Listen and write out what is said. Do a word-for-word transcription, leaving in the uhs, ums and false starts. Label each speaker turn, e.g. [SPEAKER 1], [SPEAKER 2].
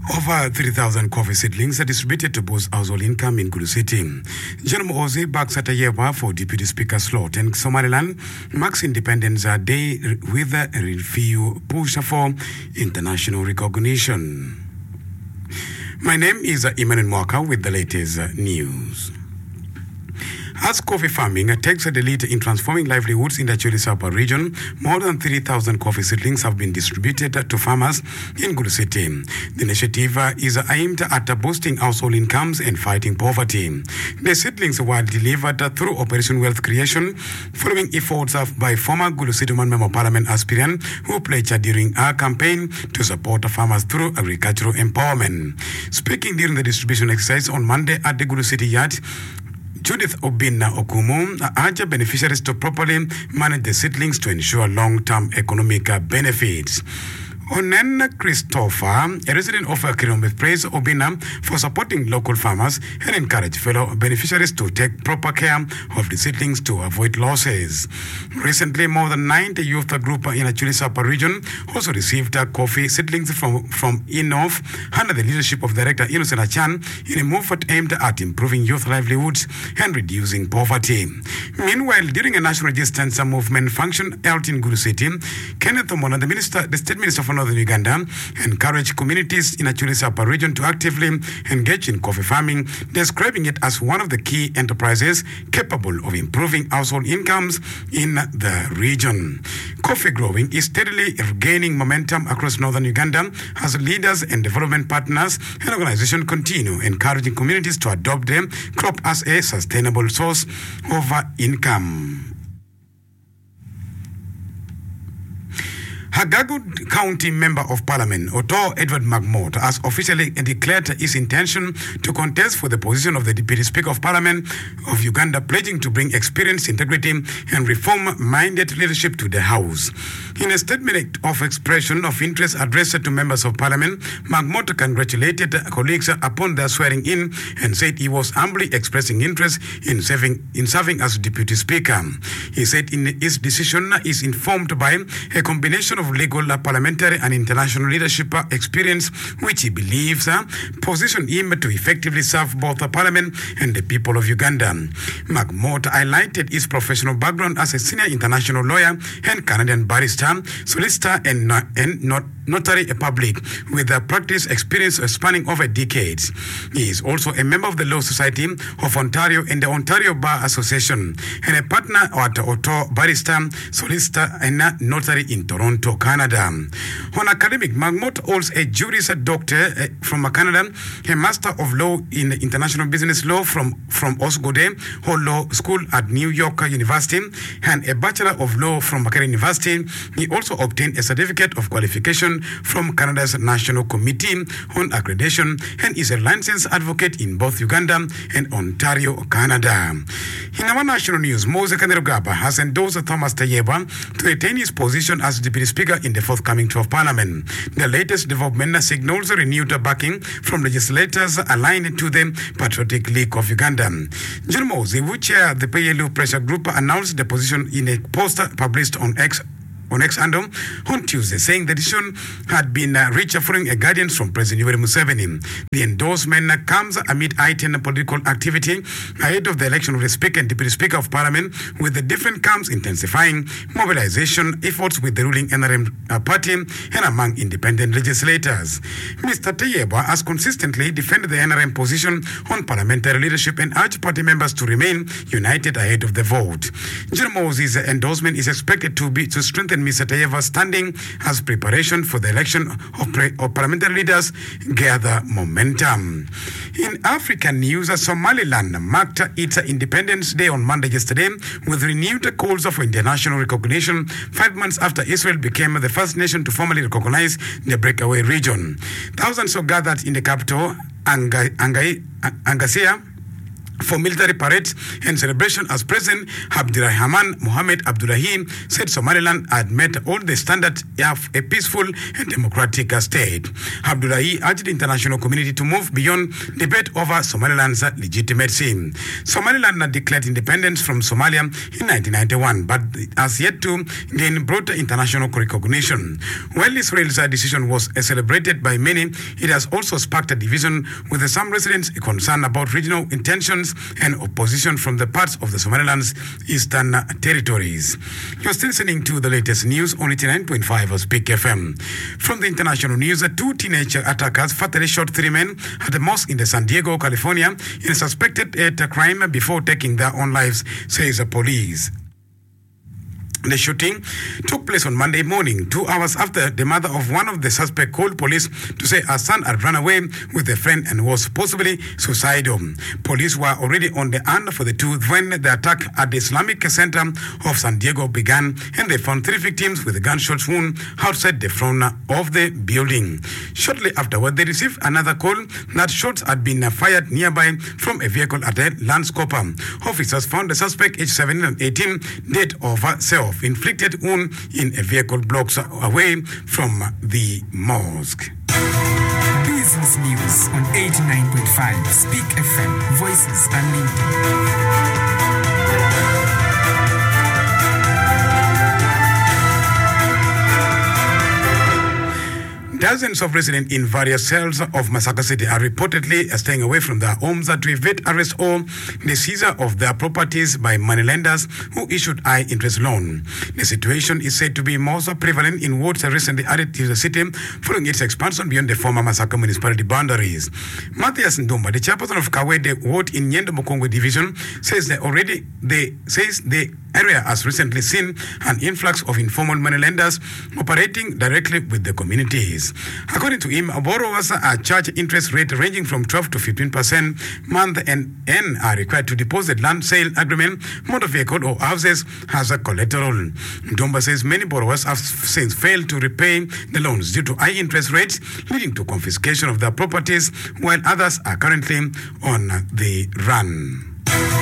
[SPEAKER 1] Over three thousand coffee seedlings are distributed to boost household income in Gulu City. Jerome Ozi backs Atayewa for Deputy Speaker slot, and Somaliland marks Independence Day with a review push for international recognition. My name is Emmanuel Mwaka with the latest news. As coffee farming takes the lead in transforming livelihoods in the Chuli Sapa region, more than three thousand coffee seedlings have been distributed to farmers in Gulu City. The initiative is aimed at boosting household incomes and fighting poverty. The seedlings were delivered through Operation Wealth Creation, following efforts by former Gulu City Member of Parliament aspirant who pledged during our campaign to support farmers through agricultural empowerment. Speaking during the distribution exercise on Monday at the Gulu City Yard, Judith Obinna Okumu urged beneficiaries to properly manage the seedlings to ensure long-term economic benefits. Onen Christopher, a resident of Kirombe, praised Obinna for supporting local farmers and encouraged fellow beneficiaries to take proper care of the seedlings to avoid losses. Recently, more than ninety youth group in the Chuli Sapa region also received coffee seedlings from, from Inov under the leadership of Director Innocent Achan in a movement aimed at improving youth livelihoods and reducing poverty. Meanwhile, during a national resistance movement function held in Gulu City, Kenneth Omona, the minister, the state minister for Northern Uganda, encouraged communities in the Chuli Sapa region to actively engage in coffee farming, describing it as one of the key enterprises capable of improving household incomes in the region. Coffee growing is steadily gaining momentum across Northern Uganda as leaders and development partners and organizations continue encouraging communities to adopt the crop as a sustainable source of income. Hagagu County Member of Parliament, Otto Edward McMort, has officially declared his intention to contest for the position of the Deputy Speaker of Parliament of Uganda, pledging to bring experience, integrity, and reform-minded leadership to the House. In a statement of expression of interest addressed to members of Parliament, McMort congratulated colleagues upon their swearing in and said he was humbly expressing interest in serving, in serving as Deputy Speaker. He said in his decision is informed by a combination of legal, parliamentary, and international leadership experience, which he believes uh, position him to effectively serve both the Parliament and the people of Uganda. McMort highlighted his professional background as a senior international lawyer and Canadian barrister, solicitor, and, and not, notary public, with a practice experience spanning over decades. He is also a member of the Law Society of Ontario and the Ontario Bar Association, and a partner at Otto Barrister, solicitor, and notary in Toronto, Canada. On academic, McMort holds a Juris Doctor uh, from Canada, a Master of Law in International Business Law from, from Osgode Hall Law School at New York University, and a Bachelor of Law from Macquarie University. He also obtained a Certificate of Qualification from Canada's National Committee on Accreditation and is a licensed advocate in both Uganda and Ontario, Canada. In our national news, Mose Kanerugaba has endorsed Thomas Tayeba to retain his position as Deputy Speaker in the forthcoming twelfth Parliament. The latest development signals renewed backing from legislators aligned to the Patriotic League of Uganda. John Mose, who chaired the P L U pressure group, announced the position in a post published on X on X Andom on Tuesday, saying the decision had been uh, reached following a guidance from President Yoweri Museveni. The endorsement uh, comes amid heightened political activity ahead of the election of the Speaker and Deputy Speaker of Parliament, with the different camps intensifying mobilization efforts with the ruling N R M uh, party and among independent legislators. Mister Tayeba has consistently defended the N R M position on parliamentary leadership and urged party members to remain united ahead of the vote. John Mose's endorsement is expected to be to strengthen Mister Tayeva's standing as preparation for the election of, pre- of parliamentary leaders gather momentum. In African news, Somaliland marked its Independence Day on Monday yesterday with renewed calls for international recognition five months after Israel became the first nation to formally recognize the breakaway region. Thousands were gathered in the capital, Anga- Anga- Angasia, for military parades and celebration as President Abdirahman Mohamed Abdullahi said Somaliland had met all the standards of a peaceful and democratic state. Abdullahi urged the international community to move beyond debate over Somaliland's legitimacy. Somaliland had declared independence from Somalia in nineteen ninety-one, but has yet to gain broader international recognition. While Israel's decision was celebrated by many, it has also sparked a division with some residents concerned about regional intentions and opposition from the parts of the Somaliland's eastern territories. You're still listening to the latest news on eighty-nine point five of Speak F M. From the international news, two teenage attackers fatally shot three men at a mosque in the San Diego, California, in a suspected crime before taking their own lives, says the police. The shooting took place on Monday morning, two hours after the mother of one of the suspects called police to say her son had run away with a friend and was possibly suicidal. Police were already on the hunt for the two when the attack at the Islamic Center of San Diego began, and they found three victims with gunshot wounds outside the front of the building. Shortly afterward, they received another call that shots had been fired nearby from a vehicle at a Landscoper. Officers found the suspect, aged seventeen and eighteen, dead of self inflicted wound in a vehicle blocks away from the mosque.
[SPEAKER 2] Business News on eighty-nine point five Speak F M. Voices Unlimited.
[SPEAKER 1] Dozens of residents in various cells of Masaka City are reportedly staying away from their homes to evade arrest or the seizure of their properties by moneylenders who issued high-interest loans. The situation is said to be most prevalent in wards recently added to the city following its expansion beyond the former Masaka municipality boundaries. Matthias Ndumba, the chairperson of Kawede ward in Nyendo Mukongwe division, says they already they says the area has recently seen an influx of informal moneylenders operating directly with the communities. According to him, borrowers are charged interest rate ranging from twelve to fifteen percent month and, and are required to deposit land sale agreement, motor vehicle or houses as a collateral. Ndumba says many borrowers have since failed to repay the loans due to high interest rates, leading to confiscation of their properties, while others are currently on the run.